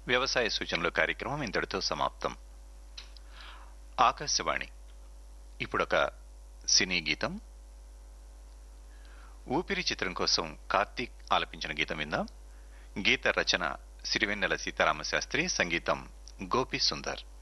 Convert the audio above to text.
వ్యవసాయ సూచనలు కార్యక్రమం ఇంతటితో సమాప్తం. ఆకాశవాణి. ఇప్పుడొక సినీ గీతం. ఊపిరి చిత్రం కోసం కార్తీక్ ఆలపించిన గీతం విందాం. గీత రచన సిరివెన్నెల సీతారామశాస్త్రి, సంగీతం గోపి సుందర్.